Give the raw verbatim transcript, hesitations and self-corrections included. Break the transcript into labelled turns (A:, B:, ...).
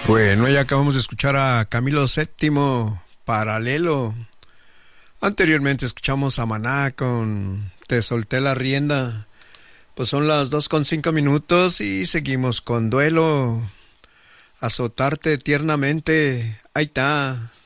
A: Bueno, ya acabamos de escuchar a Camilo Séptimo, Paralelo. Anteriormente escuchamos a Maná con Te solté la rienda. Pues son las dos con cinco minutos y seguimos con Duelo. Azotarte tiernamente. Ahí está.